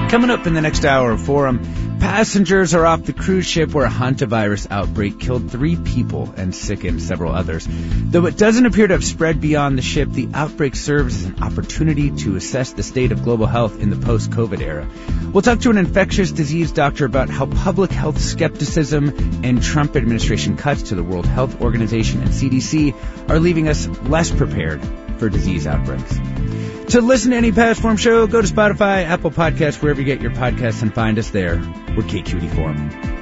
Coming up in the next hour of Forum, passengers are off the cruise ship where a hantavirus outbreak killed 3 people and sickened several others. Though it doesn't appear to have spread beyond the ship, the outbreak serves as an opportunity to assess the state of global health in the post-COVID era. We'll talk to an infectious disease doctor about how public health skepticism and Trump administration cuts to the World Health Organization and CDC are leaving us less prepared for disease outbreaks. To listen to any past Forum show, go to Spotify, Apple Podcasts, wherever you get your podcasts, and find us there. We're KQED Forum.